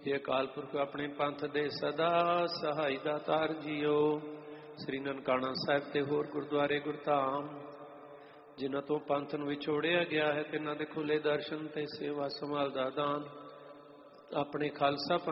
हे अकाल पुरख अपने पंथ दे सदा सहाय दातार जियो। श्री ननकाना साहिब ते होर गुरुद्वारे गुरधाम जिन्हां तो पंथ नूं विछोड़िया गया है, तिन्हां दे खुले दर्शन ते सेवा संभाल दा दान अपने खालसा